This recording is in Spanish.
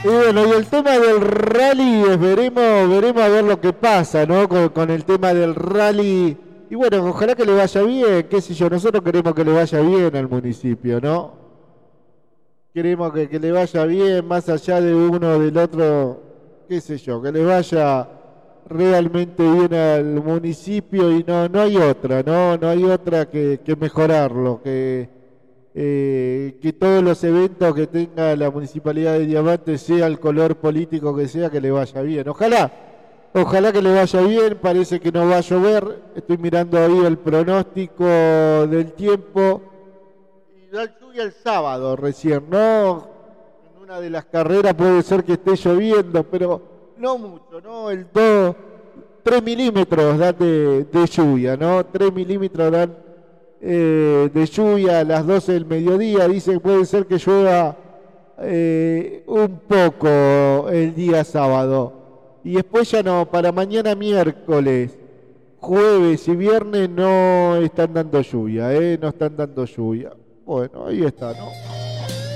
Y bueno, y el tema del rally, veremos a ver lo que pasa, ¿no? Con el tema del rally. Y bueno, ojalá que le vaya bien, qué sé yo, nosotros queremos que le vaya bien al municipio, ¿no? Queremos que le vaya bien, más allá de uno o del otro, qué sé yo, que le vaya realmente bien al municipio y no hay otra, ¿no? No hay otra que mejorarlo, que todos los eventos que tenga la Municipalidad de Diamante, sea el color político que sea, que le vaya bien. Ojalá que le vaya bien, parece que no va a llover, estoy mirando ahí el pronóstico del tiempo, y da lluvia el sábado recién, ¿no? En una de las carreras puede ser que esté lloviendo, pero no mucho, ¿no? 3 milímetros dan de lluvia, ¿no? 3 milímetros dan de lluvia a las 12 del mediodía. Dice que puede ser que llueva un poco el día sábado. Y después ya no, para mañana miércoles, jueves y viernes no están dando lluvia, no están dando lluvia. Bueno, ahí está, ¿no?